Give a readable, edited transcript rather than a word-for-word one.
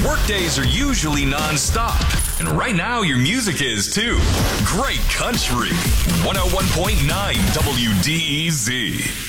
Workdays are usually non-stop, and right now your music is too. Great country. 101.9 WDEZ.